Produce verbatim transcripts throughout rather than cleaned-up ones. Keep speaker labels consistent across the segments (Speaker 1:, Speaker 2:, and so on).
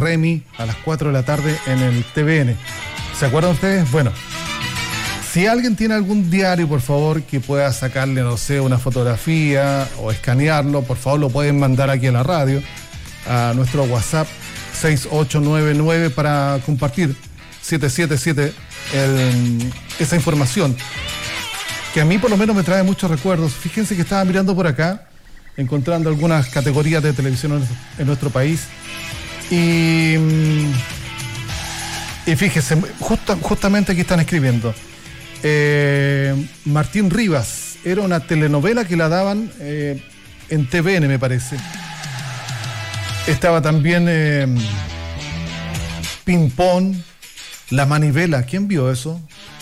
Speaker 1: Remy a las cuatro de la tarde en el T V N. ¿Se acuerdan ustedes? Bueno, si alguien tiene algún diario, por favor, que pueda sacarle, no sé, una fotografía o escanearlo, por favor lo pueden mandar aquí a la radio, a nuestro WhatsApp seis ocho nueve nueve para compartir siete siete siete el, esa información, que a mí por lo menos me trae muchos recuerdos. Fíjense que estaba mirando por acá, encontrando algunas categorías de televisión en nuestro, en nuestro país, y, y fíjense, justa, justamente aquí están escribiendo, eh, Martín Rivas, era una telenovela que la daban eh, en T V N, me parece. Estaba también eh, Ping Pong, La Manivela. ¿Quién vio eso?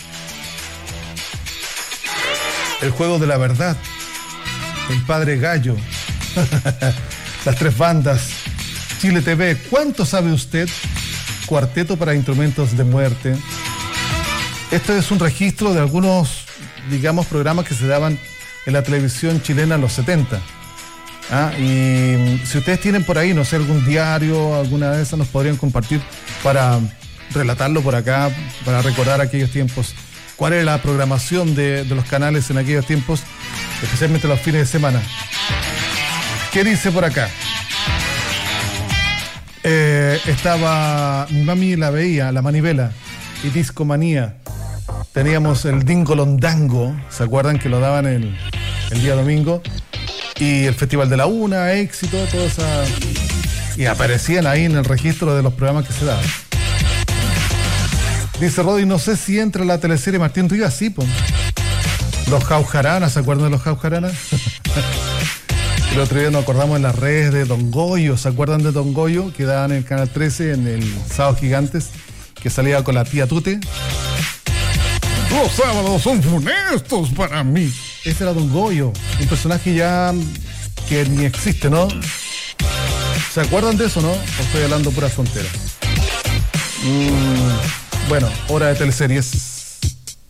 Speaker 1: El Juego de la Verdad, El Padre Gallo, Las Tres Bandas, Chile T V. ¿Cuánto sabe usted? Cuarteto para Instrumentos de Muerte. Esto es un registro de algunos, digamos, programas que se daban en la televisión chilena en los setenta. Ah, y si ustedes tienen por ahí, no sé, algún diario, alguna de esas, nos podrían compartir para relatarlo por acá, para recordar aquellos tiempos. ¿Cuál era la programación de, de los canales en aquellos tiempos, especialmente los fines de semana? ¿Qué dice por acá? Eh, estaba, mi mami la veía, La Manivela y Discomanía. Teníamos el Dingolondango, ¿se acuerdan que lo daban el, el día domingo? Y el Festival de la Una, Éxito, toda esa... Y aparecían ahí en el registro de los programas que se daban. Dice Rodi, no sé si entra la teleserie Martín Rivas, sí, pues. Los Jaujaranas, ¿se acuerdan de los Jaujaranas? El otro día nos acordamos en las redes de Don Goyo, ¿se acuerdan de Don Goyo? Que daban en el Canal trece, en el Sábado Gigantes, que salía con la tía Tute. Los sábados son funestos para mí. Ese era Don Goyo, un personaje ya que ni existe, ¿no? ¿Se acuerdan de eso, no? O estoy hablando pura frontera. Mm, bueno, hora de teleseries.